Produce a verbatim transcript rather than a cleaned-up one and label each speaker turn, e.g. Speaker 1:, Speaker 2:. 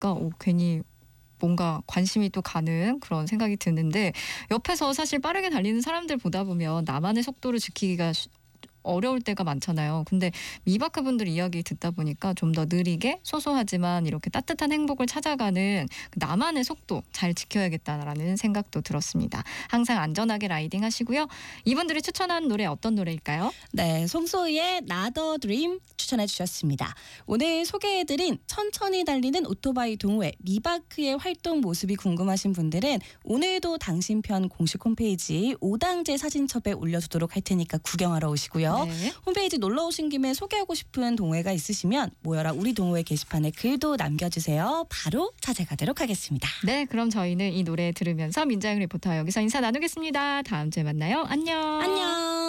Speaker 1: 들으니까 오, 괜히 뭔가 관심이 또 가는 그런 생각이 드는데 옆에서 사실 빠르게 달리는 사람들 보다 보면 나만의 속도를 지키기가 쉬- 어려울 때가 많잖아요. 근데 미바크 분들 이야기 듣다 보니까 좀 더 느리게 소소하지만 이렇게 따뜻한 행복을 찾아가는 그 나만의 속도 잘 지켜야겠다라는 생각도 들었습니다. 항상 안전하게 라이딩 하시고요. 이분들이 추천한 노래 어떤 노래일까요?
Speaker 2: 네, 송소희의 Another Dream 추천해 주셨습니다. 오늘 소개해드린 천천히 달리는 오토바이 동호회 미바크의 활동 모습이 궁금하신 분들은 오늘도 당신 편 공식 홈페이지 오당제 사진첩에 올려두도록 할 테니까 구경하러 오시고요.
Speaker 1: 네.
Speaker 2: 홈페이지 놀러 오신 김에 소개하고 싶은 동호회가 있으시면 모여라 우리 동호회 게시판에 글도 남겨주세요. 바로 찾아가도록 하겠습니다.
Speaker 1: 네, 그럼 저희는 이 노래 들으면서 민자영 리포터 여기서 인사 나누겠습니다. 다음 주에 만나요. 안녕.
Speaker 2: 안녕.